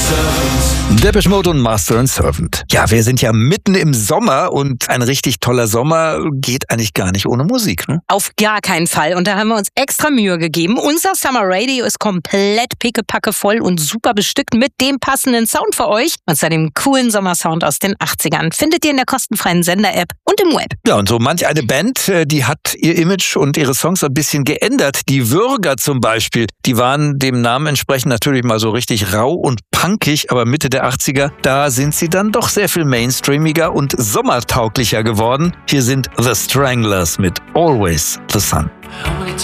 Depeche Mode und Master and Servant. Ja, wir sind ja mitten im Sommer und ein richtig toller Sommer geht eigentlich gar nicht ohne Musik, ne? Auf gar keinen Fall. Und da haben wir uns extra Mühe gegeben. Unser Summer Radio ist komplett pickepacke voll und super bestückt mit dem passenden Sound für euch. Und zwar dem coolen Sommersound aus den 80ern. Findet ihr in der kostenfreien Sender-App und im Web. Ja, und so manch eine Band, die hat ihr Image und ihre Songs ein bisschen geändert. Die Würger zum Beispiel, die waren dem Namen entsprechend natürlich mal so richtig rau und punkig, aber Mitte der 80er, da sind sie dann doch sehr viel mainstreamiger und sommertauglicher geworden. Hier sind The Stranglers mit Always the Sun.